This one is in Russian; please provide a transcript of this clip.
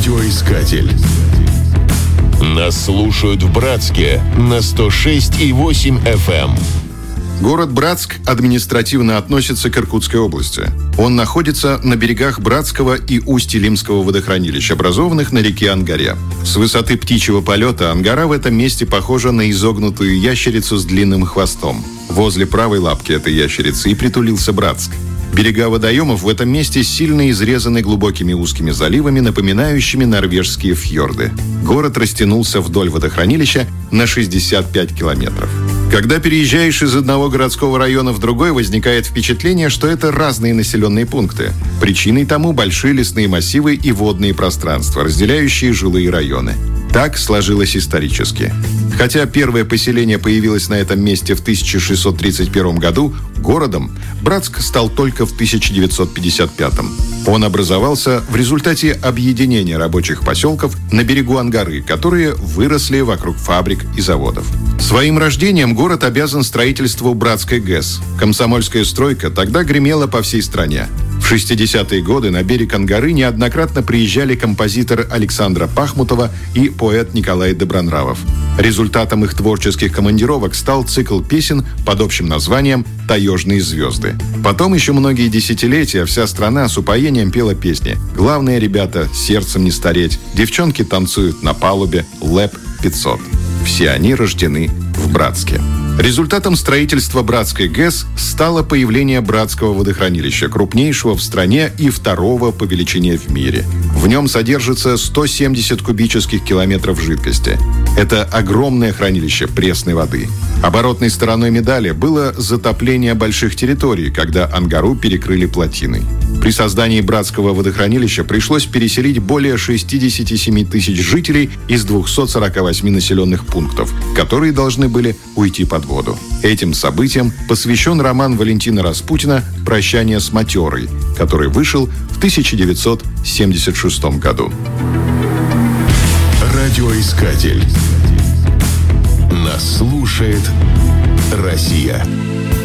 Радиоискатель. Нас слушают в Братске на 106,8 FM. Город Братск административно относится к Иркутской области. Он находится на берегах Братского и Усть-Илимского водохранилищ, образованных на реке Ангаре. С высоты птичьего полета Ангара в этом месте похожа на изогнутую ящерицу с длинным хвостом. Возле правой лапки этой ящерицы и притулился Братск. Берега водоемов в этом месте сильно изрезаны глубокими узкими заливами, напоминающими норвежские фьорды. Город растянулся вдоль водохранилища на 65 километров. Когда переезжаешь из одного городского района в другой, возникает впечатление, что это разные населенные пункты. Причиной тому большие лесные массивы и водные пространства, разделяющие жилые районы. Так сложилось исторически. Хотя первое поселение появилось на этом месте в 1631 году, городом Братск стал только в 1955. Он образовался в результате объединения рабочих поселков на берегу Ангары, которые выросли вокруг фабрик и заводов. Своим рождением город обязан строительству Братской ГЭС. Комсомольская стройка тогда гремела по всей стране. В 60-е годы на берег Ангары неоднократно приезжали композитор Александра Пахмутова и поэт Николай Добронравов. Результатом их творческих командировок стал цикл песен под общим названием «Таежные звезды». Потом еще многие десятилетия вся страна с упоением пела песни «Главное, ребята, сердцем не стареть», «Девчонки танцуют на палубе», «ЛЭП-500». Все они рождены в Братске. Результатом строительства Братской ГЭС стало появление Братского водохранилища, крупнейшего в стране и второго по величине в мире. В нем содержится 170 кубических километров жидкости. Это огромное хранилище пресной воды. Оборотной стороной медали было затопление больших территорий, когда Ангару перекрыли плотиной. При создании Братского водохранилища пришлось переселить более 67 тысяч жителей из 248 населенных пунктов, которые должны были уйти под воду. Этим событиям посвящен роман Валентина Распутина «Прощание с матерой», который вышел в 1976 году. Радиоискатель. Нас слушает Россия.